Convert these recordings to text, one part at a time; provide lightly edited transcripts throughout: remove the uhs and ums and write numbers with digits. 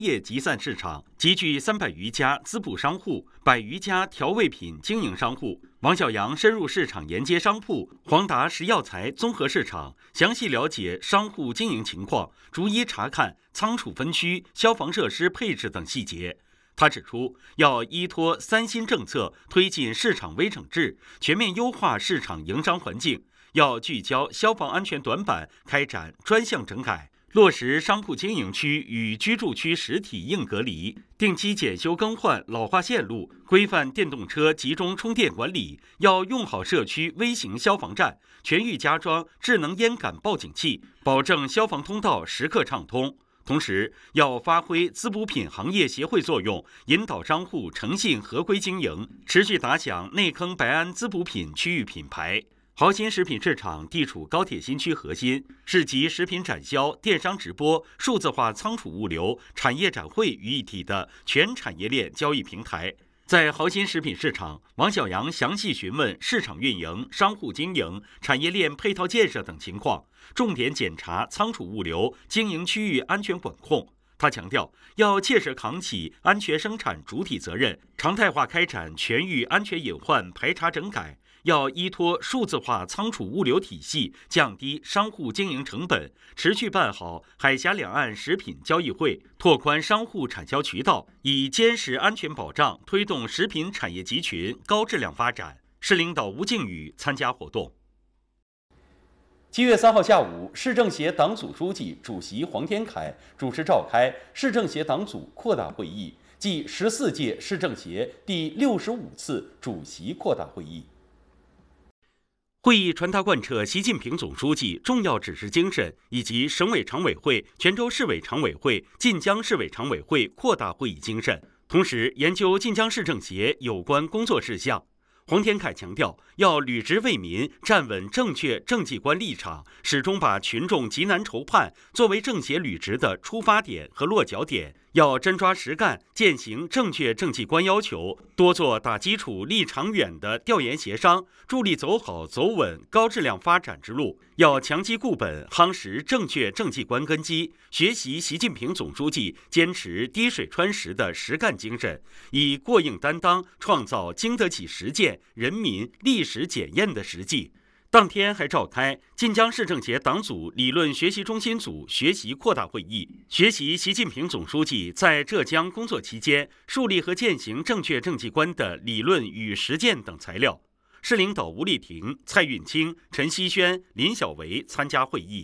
业集散市场集聚300余家滋补商户、100余家调味品经营商户。王小阳深入市场沿街商铺、黄达食药材综合市场，详细了解商户经营情况，逐一查看仓储分区、消防设施配置等细节。他指出，要依托3新政策，推进市场微整治，全面优化市场营商环境。要聚焦消防安全短板，开展专项整改，落实商铺经营区与居住区实体硬隔离，定期检修更换老化线路，规范电动车集中充电管理。要用好社区微型消防站，全域加装智能烟感报警器，保证消防通道时刻畅通。同时，要发挥滋补品行业协会作用，引导商户诚信合规经营，持续打响内坑白安滋补品区域品牌。豪鑫食品市场地处高铁新区核心，是集食品展销、电商直播、数字化仓储物流、产业展会于一体的全产业链交易平台。在豪鑫食品市场，王小阳详细询问市场运营、商户经营、产业链配套建设等情况，重点检查仓储物流经营区域安全管控。他强调，要切实扛起安全生产主体责任，常态化开展全域安全隐患排查整改。要依托数字化仓储物流体系，降低商户经营成本，持续办好海峡两岸食品交易会，拓宽商户产销渠道，以坚实安全保障推动食品产业集群高质量发展。市领导吴靖宇参加活动。7月3号下午，市政协党组书记、主席黄天凯主持召开市政协党组扩大会议暨14届市政协第65次主席扩大会议。会议传达贯彻习近平总书记重要指示精神以及省委常委会、泉州市委常委会、晋江市委常委会扩大会议精神，同时研究晋江市政协有关工作事项。黄天凯强调，要履职为民，站稳正确政绩观立场，始终把群众急难愁盼作为政协履职的出发点和落脚点，要真抓实干，践行正确政绩观要求，多做打基础、立长远的调研协商，助力走好走稳高质量发展之路。要强基固本，夯实正确政绩观根基，学习习近平总书记坚持滴水穿石的实干精神，以过硬担当创造经得起实践、人民历史检验的实际。当天还召开晋江市政协党组理论学习中心组学习扩大会议，学习习近平总书记在浙江工作期间树立和践行正确政绩观的理论与实践等材料。市领导吴丽婷、蔡运清、陈希轩、林小维参加会议。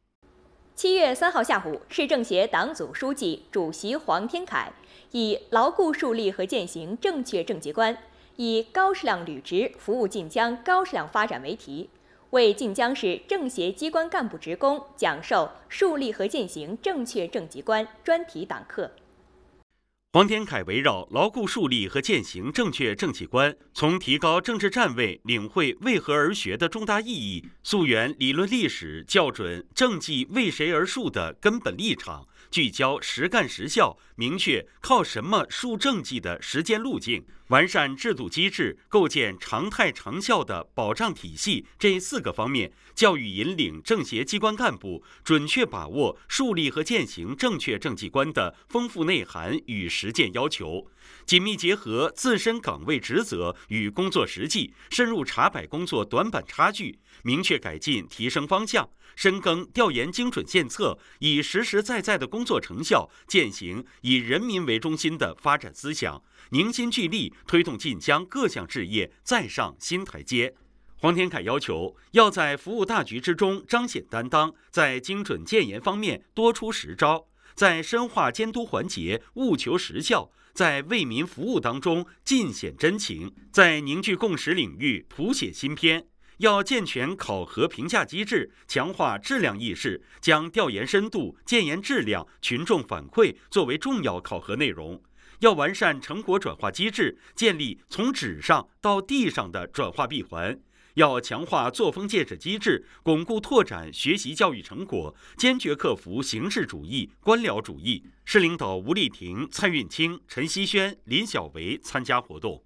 7月3号下午，市政协党组书记、主席黄天凯以牢固树立和践行正确政绩观，以高质量履职服务晋江高质量发展为题，为晋江市政协机关干部职工讲授树立和践行正确政绩观专题党课。 黄天凯围绕牢固树立和践行正确政绩观，从提高政治站位、领会为何而学的重大意义，溯源理论历史，校准政绩为谁而树的根本立场，聚焦实干实效，明确靠什么树政绩的实践路径，完善制度机制，构建常态长效的保障体系这4个方面，教育引领政协机关干部准确把握树立和践行正确政绩观的丰富内涵与实践要求，紧密结合自身岗位职责与工作实际，深入查摆工作短板差距，明确改进提升方向，深耕调研精准献策，以实实在在的工作成效践行以人民为中心的发展思想，凝心聚力推动晋江各项事业再上新台阶。黄天凯要求，要在服务大局之中彰显担当，在精准建言方面多出实招，在深化监督环节务求实效，在为民服务当中尽显真情，在凝聚共识领域谱写新篇。要健全考核评价机制，强化质量意识，将调研深度、建言质量、群众反馈作为重要考核内容。要完善成果转化机制，建立从纸上到地上的转化闭环。要强化作风建设机制，巩固拓展学习教育成果，坚决克服形式主义、官僚主义。市领导吴丽婷、蔡运清、陈希轩、林小维参加活动。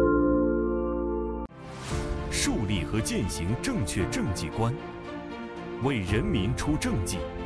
树立和践行正确政绩观， 为人民出政绩。